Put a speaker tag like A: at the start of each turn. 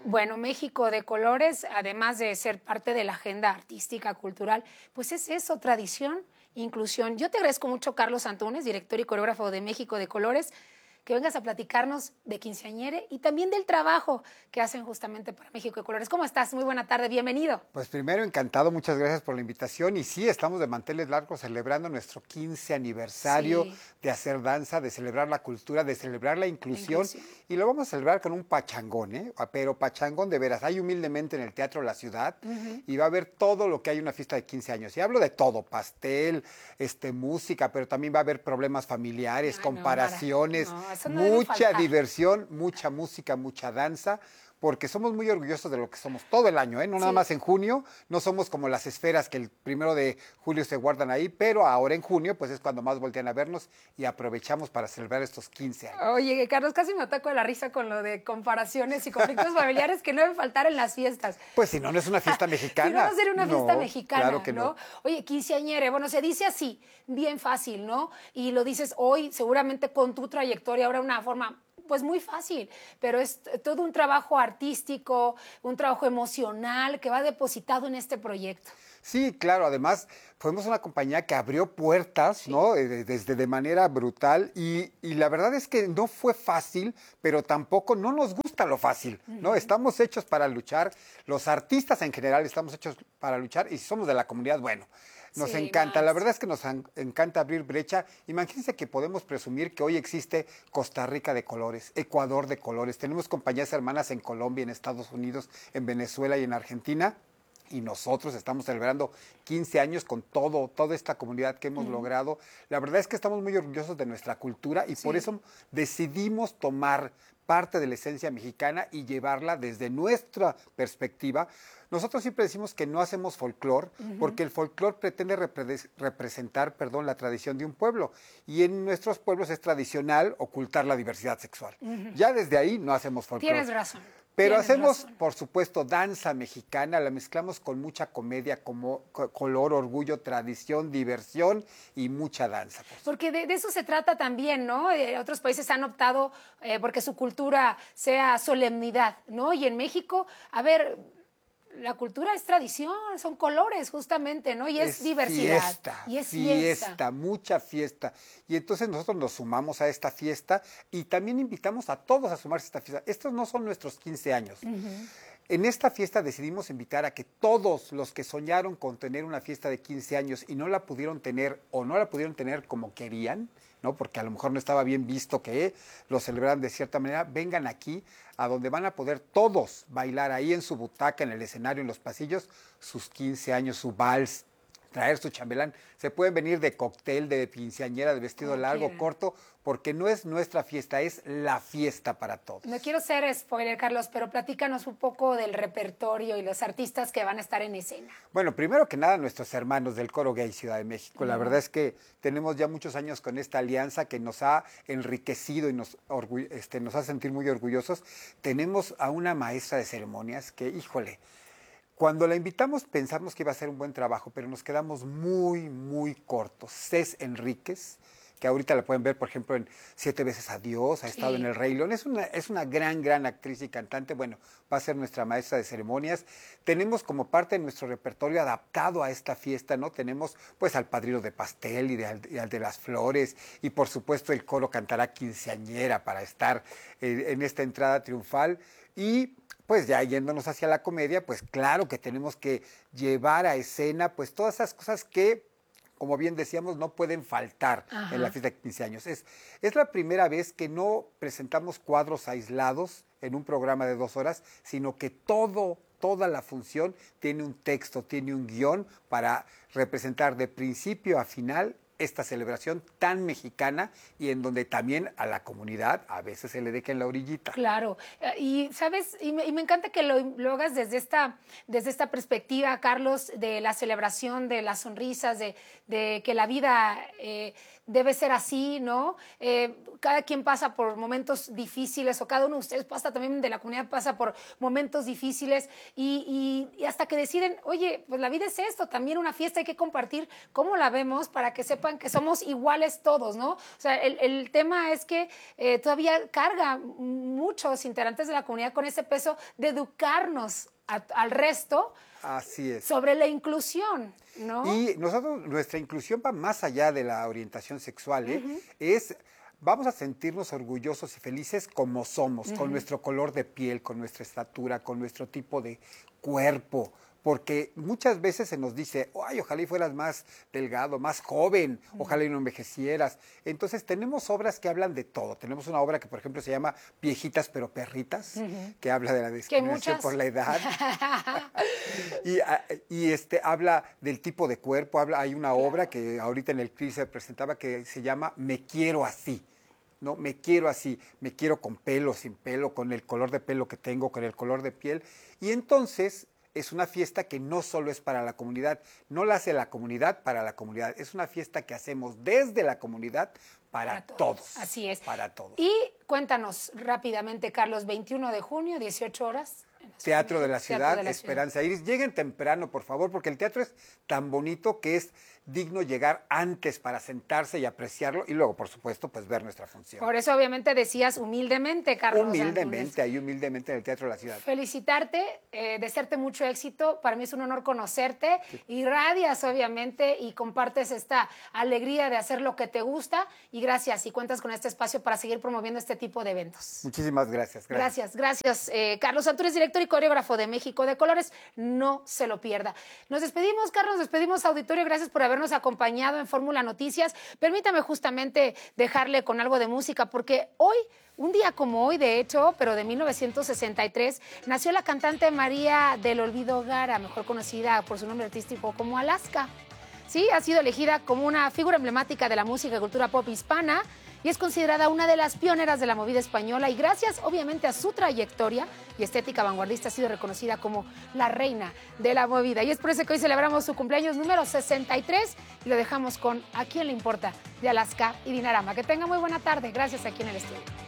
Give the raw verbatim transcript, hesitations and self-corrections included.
A: Bueno, México de colores, además de ser parte de la agenda artística, cultural, pues es eso, tradición, inclusión. Yo te agradezco mucho, Carlos Antunes, director y coreógrafo de México de Colores, que vengas a platicarnos de Quinceañere y también del trabajo que hacen justamente para México de Colores. ¿Cómo estás? Muy buena tarde, bienvenido.
B: Pues primero, encantado, muchas gracias por la invitación. Y sí, estamos de manteles largos celebrando nuestro quince aniversario
A: Sí.
B: de hacer danza, de celebrar la cultura, de celebrar la inclusión.
A: inclusión.
B: Y lo vamos a celebrar con un pachangón, ¿eh? Pero pachangón de veras. Hay humildemente en el Teatro La Ciudad uh-huh. y va a haber todo lo que hay en una fiesta de quince años. Y hablo de todo, pastel, este, música, pero también va a haber problemas familiares, Ay, comparaciones, no, no, no mucha diversión, mucha música, mucha danza, porque somos muy orgullosos de lo que somos todo el año, ¿eh? No sí. nada más en junio, no somos como las esferas que el primero de julio se guardan ahí, pero ahora en junio pues es cuando más voltean a vernos y aprovechamos para celebrar estos quince años.
A: Oye, Carlos, casi me ataco de la risa con lo de comparaciones y conflictos familiares que no deben faltar en las fiestas.
B: Pues si no, no es una fiesta mexicana.
A: Si no va a ser una fiesta
B: no,
A: mexicana,
B: claro que
A: ¿no?
B: no.
A: Oye, quinceañere, bueno, se dice así, bien fácil, ¿no? Y lo dices hoy, seguramente con tu trayectoria, ahora una forma pues muy fácil, pero es todo un trabajo artístico, un trabajo emocional que va depositado en este proyecto.
B: Sí, claro, además fuimos una compañía que abrió puertas, sí. ¿no? Desde de manera brutal y, y la verdad es que no fue fácil, pero tampoco no nos gusta lo fácil, ¿no? Uh-huh. Estamos hechos para luchar, los artistas en general estamos hechos para luchar y si somos de la comunidad, bueno, nos sí, encanta, más. La verdad es que nos encanta abrir brecha. Imagínense que podemos presumir que hoy existe Costa Rica de colores, Ecuador de colores, tenemos compañías hermanas en Colombia, en Estados Unidos, en Venezuela y en Argentina. Y nosotros estamos celebrando quince años con todo, toda esta comunidad que hemos uh-huh. logrado. La verdad es que estamos muy orgullosos de nuestra cultura y sí. por eso decidimos tomar parte de la esencia mexicana y llevarla desde nuestra perspectiva. Nosotros siempre decimos que no hacemos folclore, uh-huh. porque el folclore pretende repre- representar, perdón, la tradición de un pueblo. Y en nuestros pueblos es tradicional ocultar la diversidad sexual. Uh-huh. Ya desde ahí no hacemos folclore.
A: Tienes razón.
B: Pero
A: Tienes
B: hacemos,
A: razón.
B: por supuesto, danza mexicana, la mezclamos con mucha comedia, como co- color, orgullo, tradición, diversión y mucha danza.
A: Porque de, de eso se trata también, ¿no? Eh, otros países han optado eh, porque su cultura sea solemnidad, ¿no? Y en México, a ver, la cultura es tradición, son colores justamente, ¿no? Y es,
B: es
A: diversidad.
B: Fiesta,
A: y es
B: fiesta,
A: fiesta,
B: mucha fiesta. Y entonces nosotros nos sumamos a esta fiesta y también invitamos a todos a sumarse a esta fiesta. Estos no son nuestros quince años. Uh-huh. En esta fiesta decidimos invitar a que todos los que soñaron con tener una fiesta de quince años y no la pudieron tener o no la pudieron tener como querían, ¿no? Porque a lo mejor no estaba bien visto que lo celebraran de cierta manera, vengan aquí a donde van a poder todos bailar ahí en su butaca, en el escenario, en los pasillos, sus quince años, su vals, traer su chambelán. Se pueden venir de cóctel, de quinceañera, de vestido oh, largo, quieren. corto, porque no es nuestra fiesta, es la fiesta para todos.
A: No quiero ser spoiler, Carlos, pero platícanos un poco del repertorio y los artistas que van a estar en escena.
B: Bueno, primero que nada, nuestros hermanos del Coro Gay Ciudad de México. Uh-huh. La verdad es que tenemos ya muchos años con esta alianza que nos ha enriquecido y nos, orgu- este, nos hace sentir muy orgullosos. Tenemos a una maestra de ceremonias que, híjole, cuando la invitamos pensamos que iba a ser un buen trabajo, pero nos quedamos muy, muy cortos. Cés Enríquez, que ahorita la pueden ver, por ejemplo, en Siete veces Adiós, ha estado sí. en El Rey León. Es una, es una gran, gran actriz y cantante. Bueno, va a ser nuestra maestra de ceremonias. Tenemos como parte de nuestro repertorio adaptado a esta fiesta, ¿no? Tenemos pues al Padrino de Pastel y, de, y al de las Flores. Y por supuesto el coro cantará Quinceañera para estar eh, en esta entrada triunfal. Y pues ya yéndonos hacia la comedia, pues claro que tenemos que llevar a escena pues todas esas cosas que, como bien decíamos, no pueden faltar Ajá. en la fiesta de quince años. Es, es la primera vez que no presentamos cuadros aislados en un programa de dos horas, sino que todo, toda la función tiene un texto, tiene un guión para representar de principio a final esta celebración tan mexicana y en donde también a la comunidad a veces se le deja en la orillita.
A: Claro, y sabes, y me, y me encanta que lo, lo hagas desde esta, desde esta perspectiva, Carlos, de la celebración, de las sonrisas, de, de que la vida eh, debe ser así, ¿no? Eh, cada quien pasa por momentos difíciles, o cada uno de ustedes pasa también, de la comunidad pasa por momentos difíciles, y, y, y hasta que deciden, oye, pues la vida es esto, también una fiesta, hay que compartir cómo la vemos para que sepan sepan que somos iguales todos, ¿no? O sea, el, el tema es que eh, todavía carga muchos integrantes de la comunidad con ese peso de educarnos a, al resto.
B: Así es.
A: Sobre la inclusión, ¿no?
B: Y nosotros, nuestra inclusión va más allá de la orientación sexual, ¿eh? Uh-huh. Es, vamos a sentirnos orgullosos y felices como somos, uh-huh. con nuestro color de piel, con nuestra estatura, con nuestro tipo de cuerpo. Porque muchas veces se nos dice, ay, ojalá y fueras más delgado, más joven, ojalá y no envejecieras. Entonces tenemos obras que hablan de todo. Tenemos una obra que, por ejemplo, se llama Viejitas pero Perritas, uh-huh. que habla de la discriminación por la edad. y y este, habla del tipo de cuerpo. Habla, hay una obra que ahorita en el clip se presentaba que se llama Me quiero así. No, me quiero así, me quiero con pelo, sin pelo, con el color de pelo que tengo, con el color de piel. Y entonces es una fiesta que no solo es para la comunidad, no la hace la comunidad para la comunidad, es una fiesta que hacemos desde la comunidad para, para todos. todos.
A: Así es.
B: Para todos.
A: Y cuéntanos rápidamente, Carlos, veintiuno de junio, dieciocho horas.
B: Teatro de la Ciudad, de la Esperanza Iris. Lleguen temprano, por favor, porque el teatro es tan bonito que es digno llegar antes para sentarse y apreciarlo y luego, por supuesto, pues ver nuestra función.
A: Por eso, obviamente, decías humildemente, Carlos.
B: Humildemente,
A: Antunes.
B: ahí humildemente en el Teatro de la Ciudad.
A: Felicitarte, eh, desearte mucho éxito. Para mí es un honor conocerte. Sí. Irradias, obviamente, y compartes esta alegría de hacer lo que te gusta. Y gracias, y cuentas con este espacio para seguir promoviendo este tipo de eventos.
B: Muchísimas gracias.
A: Gracias, gracias. gracias. Eh, Carlos Antunes, director y coreógrafo de México de Colores. No se lo pierda. Nos despedimos, Carlos, nos despedimos, auditorio. Gracias por habernos acompañado en Fórmula Noticias. Permítame justamente dejarle con algo de música, porque hoy, un día como hoy, de hecho, pero de mil novecientos sesenta y tres, nació la cantante María del Olvido Gara, mejor conocida por su nombre artístico como Alaska. Sí, ha sido elegida como una figura emblemática de la música y cultura pop hispana y es considerada una de las pioneras de la movida española y gracias, obviamente, a su trayectoria y estética vanguardista ha sido reconocida como la reina de la movida. Y es por eso que hoy celebramos su cumpleaños número sesenta y tres y lo dejamos con ¿A quién le importa? De Alaska y Dinarama. Que tenga muy buena tarde. Gracias aquí en el estudio.